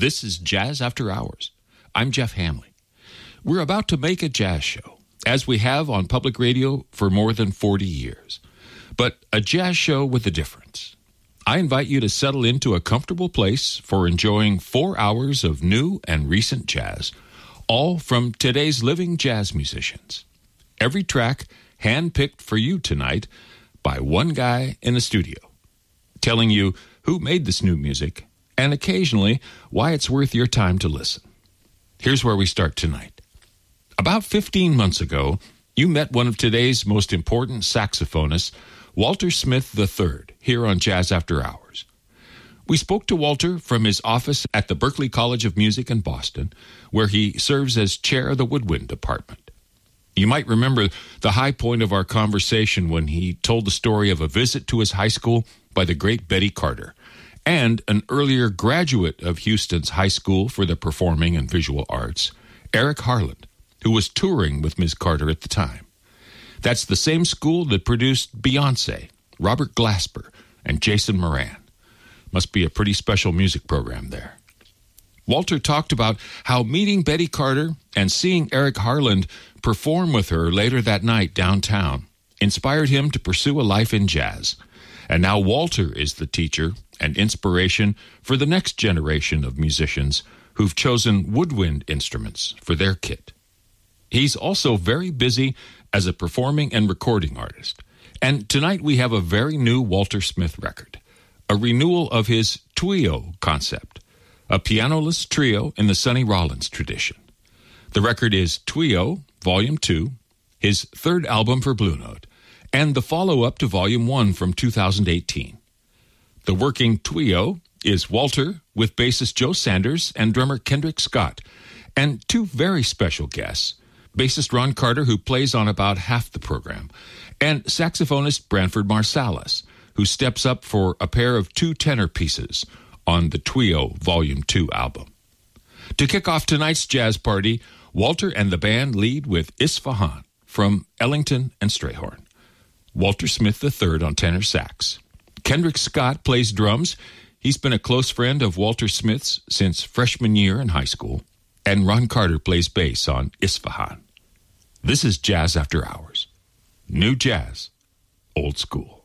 This is Jazz After Hours. I'm Jeff Hamley. We're about to make a jazz show, as we have on public radio for more than 40 years. But a jazz show with a difference. I invite you to settle into a comfortable place for enjoying 4 hours of new and recent jazz, all from today's living jazz musicians. Every track handpicked for you tonight by one guy in the studio, telling you who made this new music and occasionally why it's worth your time to listen. Here's where we start tonight. About 15 months ago, you met one of today's most important saxophonists, Walter Smith III, here on Jazz After Hours. We spoke to Walter from his office at the Berklee College of Music in Boston, where he serves as chair of the woodwind department. You might remember the high point of our conversation when he told the story of a visit to his high school by the great Betty Carter, and an earlier graduate of Houston's High School for the Performing and Visual Arts, Eric Harland, who was touring with Ms. Carter at the time. That's the same school that produced Beyoncé, Robert Glasper, and Jason Moran. Must be a pretty special music program there. Walter talked about how meeting Betty Carter and seeing Eric Harland perform with her later that night downtown inspired him to pursue a life in jazz. And now Walter is the teacher and inspiration for the next generation of musicians who've chosen woodwind instruments for their kit. He's also very busy as a performing and recording artist. And tonight we have a very new Walter Smith record, a renewal of his trio concept, a pianoless trio in the Sonny Rollins tradition. The record is Trio, Volume 2, his third album for Blue Note, and the follow-up to Volume 1 from 2018. The working trio is Walter with bassist Joe Sanders and drummer Kendrick Scott, and two very special guests, bassist Ron Carter, who plays on about half the program, and saxophonist Branford Marsalis, who steps up for a pair of two tenor pieces on the Trio Volume 2 album. To kick off tonight's jazz party, Walter and the band lead with Isfahan from Ellington and Strayhorn. Walter Smith III on tenor sax. Kendrick Scott plays drums. He's been a close friend of Walter Smith's since freshman year in high school. And Ron Carter plays bass on Isfahan. This is Jazz After Hours. New jazz, old school.